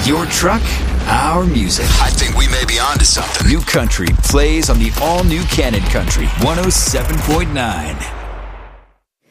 Your truck, our music. I think we may be onto something. New Country plays on the all-new Canon Country 107.9.